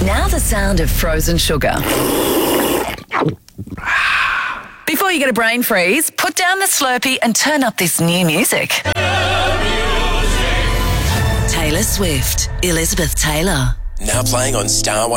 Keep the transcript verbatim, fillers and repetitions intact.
Now the sound of frozen sugar. Before you get a brain freeze, put down the Slurpee and turn up this new music. Taylor Swift, Elizabeth Taylor. Now playing on Star